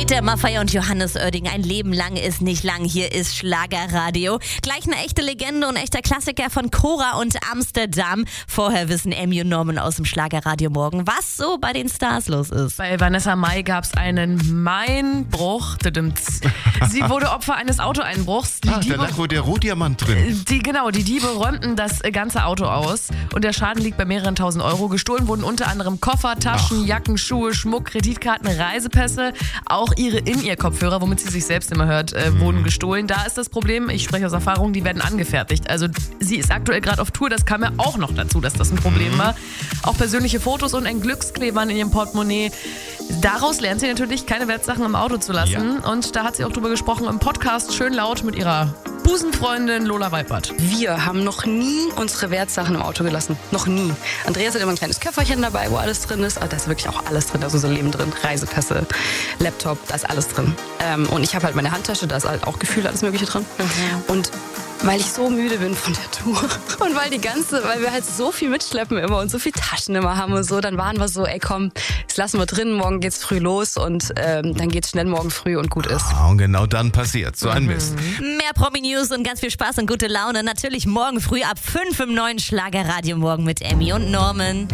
Peter Maffay und Johannes Oerding. Ein Leben lang ist nicht lang. Hier ist Schlagerradio. Gleich eine echte Legende und echter Klassiker von Cora und Amsterdam. Vorher wissen Emmy und Norman aus dem Schlagerradio morgen, was so bei den Stars los ist. Bei Vanessa Mai gab es einen Mainbruch. Sie wurde Opfer eines Autoeinbruchs. Da lag wohl der Rohdiamant drin. Die Diebe räumten das ganze Auto aus und der Schaden liegt bei mehreren tausend Euro. Gestohlen wurden unter anderem Koffer, Taschen, Jacken, Schuhe, Schmuck, Kreditkarten, Reisepässe, auch ihre In-Ear-Kopfhörer, womit sie sich selbst immer hört, wurden gestohlen. Da ist das Problem, ich spreche aus Erfahrung, die werden angefertigt. Also sie ist aktuell gerade auf Tour, das kam ja auch noch dazu, dass das ein Problem war. Auch persönliche Fotos und ein Glückskleber in ihrem Portemonnaie. Daraus lernt sie natürlich, keine Wertsachen im Auto zu lassen. Ja. Und da hat sie auch drüber gesprochen im Podcast schön laut mit ihrer Busenfreundin Lola Weipert. Wir haben noch nie unsere Wertsachen im Auto gelassen. Noch nie. Andreas hat immer ein kleines Köfferchen dabei, wo alles drin ist. Aber da ist wirklich auch alles drin. Da ist unser Leben drin. Reisepässe, Laptop, da ist alles drin. Und ich habe halt meine Handtasche, da ist halt auch gefühlt alles Mögliche drin. Und weil ich so müde bin von der Tour und weil wir halt so viel mitschleppen immer und so viel Taschen immer haben und so, dann waren wir so, ey komm, das lassen wir drin, morgen geht's früh los und dann geht's schnell morgen früh und gut ist. Und genau dann passiert so ein Mist. Mehr Promi-News und ganz viel Spaß und gute Laune. Natürlich morgen früh ab 5 im neuen Schlagerradio morgen mit Emmy und Norman.